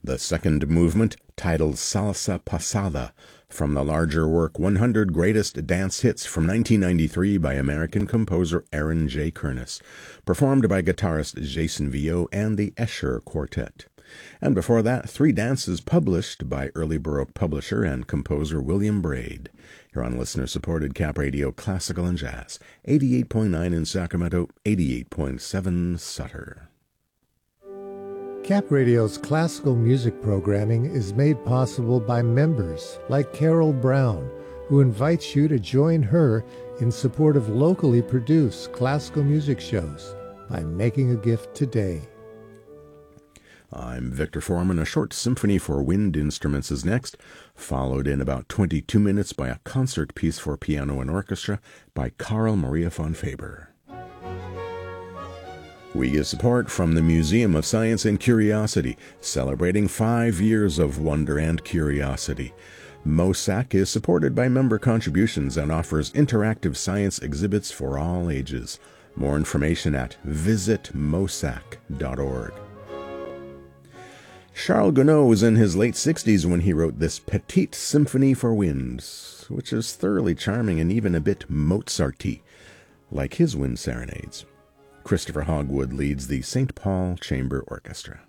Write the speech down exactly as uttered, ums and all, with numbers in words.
The second movement, titled Salsa Pasada, from the larger work one hundred Greatest Dance Hits from nineteen ninety-three by American composer Aaron J. Kernis, performed by guitarist Jason Vio and the Escher Quartet. And before that, three dances published by early Baroque publisher and composer William Braid. Here on listener-supported Cap Radio Classical and Jazz, eighty-eight point nine in Sacramento, eighty-eight point seven Sutter. Cap Radio's classical music programming is made possible by members like Carol Brown, who invites you to join her in support of locally produced classical music shows by making a gift today. I'm Victor Foreman. A short symphony for wind instruments is next, followed in about twenty-two minutes by a concert piece for piano and orchestra by Carl Maria von Faber. We get support from the Museum of Science and Curiosity, celebrating five years of wonder and curiosity. MOSAC is supported by member contributions and offers interactive science exhibits for all ages. More information at visit mosac dot org. Charles Gounod was in his late sixties when he wrote this Petite Symphony for Winds, which is thoroughly charming and even a bit Mozart-y, like his wind serenades. Christopher Hogwood leads the Saint Paul Chamber Orchestra.